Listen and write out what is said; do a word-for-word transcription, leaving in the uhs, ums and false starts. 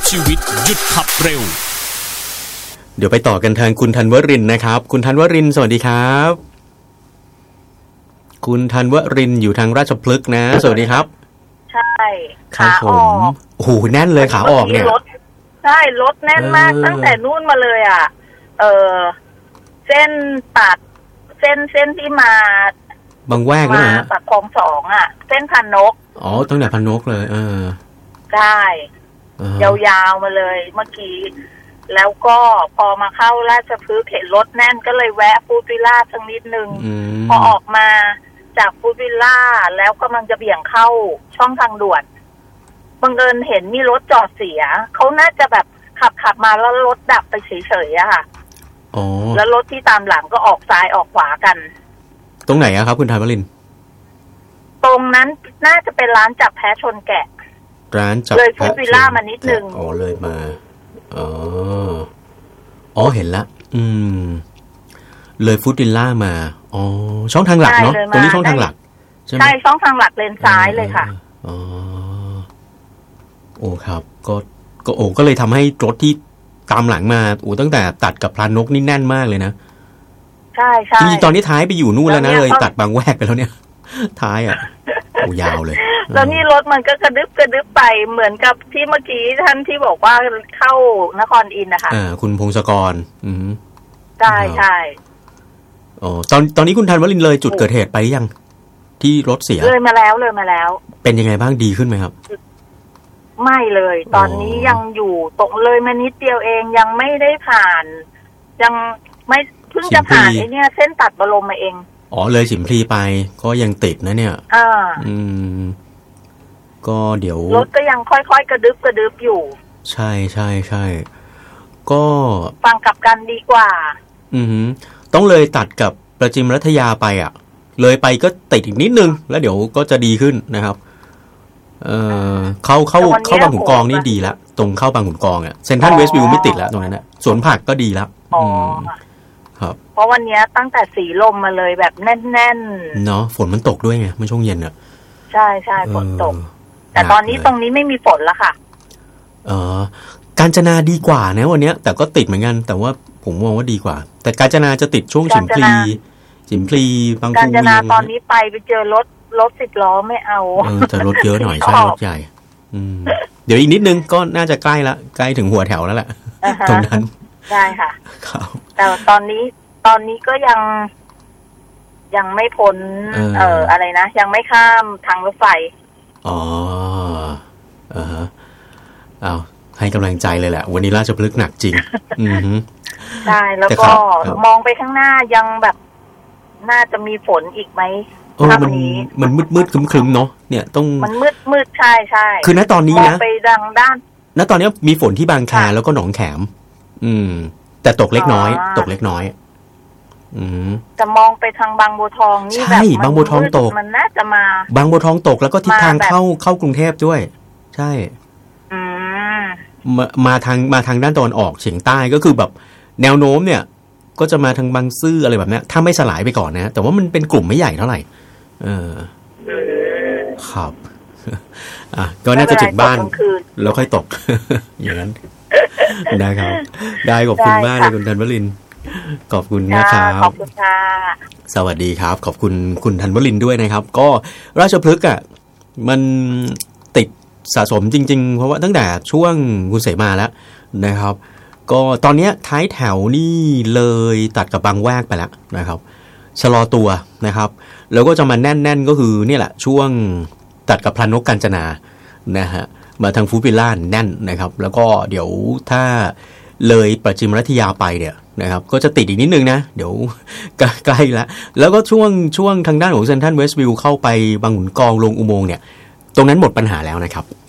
ชีวิตหยุดขับเร็วเดี๋ยวไปต่อกันทางคุณธัญวรินทร์นะครับคุณธัญวรินทร์สวัสดีครับคุณธัญวรินทร์อยู่ทางราชพฤกษ์นะสวัสดีครับใช่ขาออกโอ้โหแน่นเลยขาออกเนี่ยใช่รถแน่นมากตั้งแต่นู่นมาเลยอ่ะเออเส้นตัดเส้นเส้นที่มาบางแวกนะมาตัดคลองสองอ่ะเส้นพันนกอ๋อตั้งแต่พันนกเลยเออใช่ยาวๆมาเลยเมื่อกี้แล้วก็พอมาเข้าราชพฤกษ์เห็นรถแน่นก็เลยแวะฟูดวิลล่าสักนิดนึงพอออกมาจากฟูดวิลล่าแล้วกำลังจะเบี่ยงเข้าช่องทางด่วนบังเอิญเห็นมีรถจอดเสียเขาน่าจะแบบขับขับมาแล้วรถดับไปเฉยๆอะค่ะอ๋อแล้วรถที่ตามหลังก็ออกซ้ายออกขวากันตรงไหนอะครับคุณธัญวรินทร์ตรงนั้นน่าจะเป็นร้านจับแพะชนแกะร้านจับเลยฟูดวิลล่ามานิดนึงอ๋อเลยมาอ๋ออ๋อเห็นละอืมเลยฟูดวิลล่ามาอ๋อช่องทางหลักเนาะตรงนี้ช่องทางหลักใช่ใช่ช่องทางหลักเลนซ้ายเลยค่ะอ๋อโอ้ครับก็ก็โอ้ก็เลยทำให้รถที่ตามหลังมาโอ้ตั้งแต่ตัดกับพลานกนี่แน่นมากเลยนะใช่ใช่จริงๆตอนนี้ท้ายไปอยู่นู่นแล้วนะเลยตัดบางแวกไปแล้วเนี่ยท้ายอ่ะโอ้ยาวเลยแล้วนี่รถมันก็กระดึบกระดึบไปเหมือนกับที่เมื่อกี้ท่านที่บอกว่าเข้านครอินทร์นะคะอ่าคุณพงศกรอืมใช่ใช่อ๋อตอนตอนนี้คุณธัญวรินทร์เลยจุดเกิดเหตุไปยังที่รถเสียเลยมาแล้วเลยมาแล้วเป็นยังไงบ้างดีขึ้นไหมครับไม่เลยตอนนี้ยังอยู่ตกเลยมานิดเดียวเองยังไม่ได้ผ่านยังไม่เพิ่งจะผ่านไอ้นี่เส้นตัดบรมมาเองอ๋อเลยสิมพลีไปก็ยังติดนะเนี่ยอ่าอืมก็เดี๋ยวรถก็ยังค่อยๆกระดึบกระดึบอยู่ใช่ใช่ใช่ก็ฟังกับกันดีกว่าอือต้องเลยตัดกับประจิมรัฐยาไปอ่ะเลยไปก็ติดอีกนิดนึงแล้วเดี๋ยวก็จะดีขึ้นนะครับเอ่อเข้าเข้าเข้าบางขุนกองนี่ดีละตรงเข้าบางขุนกองอ่ะเซ็นทรัลเวสต์วิวไม่ติดแล้วตรงนั้นน่ะสวนผักก็ดีแล้วอ๋อครับเพราะวันนี้ตั้งแต่สีลมมาเลยแบบแน่นๆเนาะฝนมันตกด้วยไงเมื่อช่วงเย็นอ่ะใช่ใช่ฝนตกแต่ตอนนี้ตรงนี้ไม่มีฝนแล้วค่ะเออกาญจนาดีกว่านะวันนี้แต่ก็ติดเหมือนกันแต่ว่าผมมองว่าดีกว่าแต่กาญจนาจะติดช่วงฉิมพลีฉิมพลีบางกาญจนาตอนนี้ไปไปเจอรถรถสิบล้อไม่เอาเออแต่รถเยอะหน่อยใช่รถใหญ่อืมเดี๋ยวอีกนิดนึงก็น่าจะใกล้ละใกล้ถึงหัวแถวแล้วแหละตรงนั้นได้ค่ะครับแต่ตอนนี้ตอนนี้ก็ยังยังไม่พ้นเอ่ออะไรนะยังไม่ข้ามทางรถไฟอ๋ออ่าฮะอ้าวให้กำลังใจเลยแหละวันนี้ราชพฤกษ์หนักจริงอือฮึใช่แล้วก็มองไปข้างหน้ายังแบบน่าจะมีฝนอีกไหมภาพนี้มันมืดมืดครึ้มๆเนาะเนี่ยต้องมันมืดมืดใช่ใช่คือณตอนนี้นะไปดังด้านณตอนนี้มีฝนที่บางแคแล้วก็หนองแขมอืมแต่ตกเล็กน้อยตกเล็กน้อยอืมจะมองไปทางบางบัวทองนี่แบบใช่บางบัวทองตกมันน่าจะมาบางบัวทองตกแล้วก็ทิศทางเข้าเข้ากรุงเทพด้วยใช่อืมมามาทางมาทางด้านตะวันออกเฉียงใต้ก็คือแบบแนวโน้มเนี่ยก็จะมาทางบางซื่ออะไรแบบนี้ถ้าไม่สลายไปก่อนนะแต่ว่ามันเป็นกลุ่มไม่ใหญ่เท่าไหร่เออครับอ่ะก็น่าจะถึงบ้านแล้วค่อยตกอย่างนั้นนะครับได้ขอบคุณมากเลยคุณธัญวรินทร์ขอบคุณนะครับขอบคุณค่ะสวัสดีครับขอบคุณคุณธัญวรินทร์ด้วยนะครับก็ราชพฤกษ์อ่ะมันติดสะสมจริงๆเพราะว่าตั้งแต่ช่วงคุณเสมาแล้วนะครับก็ตอนนี้ท้ายแถวนี่เลยตัดกับบางแวกไปแล้วนะครับชะลอตัวนะครับแล้วก็จะมาแน่นๆก็คือนี่แหละช่วงตัดกับพลานกกาญจนานะฮะมาทางฟูดวิลล่าแน่นนะครับแล้วก็เดี๋ยวถ้าเลยประจิมรัฐยาไปเนี่ยนะครับก็จะติดอีกนิดนึงนะเดี๋ยวใกล้แล้วแล้วก็ช่วงช่วงทางด้านของเซ็นทรัลเวสต์วิวเข้าไปบางขุนกองลงอุโมงค์เนี่ยตรงนั้นหมดปัญหาแล้วนะครับ